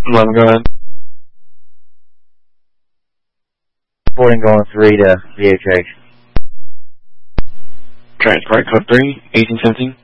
11, go ahead. Reporting going 3 to VHH. Transport code 3, 1817.